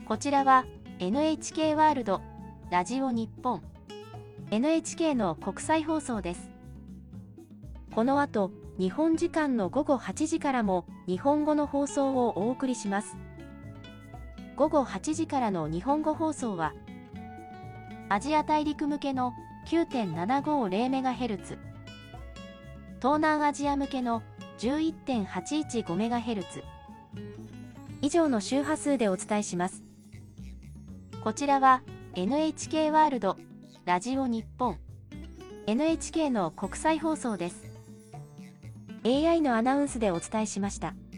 こちらは NHK ワールド、ラジオ日本、NHK の国際放送です。この後、日本時間の午後8時からも日本語の放送をお送りします。午後8時からの日本語放送は、アジア大陸向けの 9.750MHz、東南アジア向けの 11.815MHz、以上の周波数でお伝えします。こちらは NHK ワールド、ラジオ日本、NHK の国際放送です。AI のアナウンスでお伝えしました。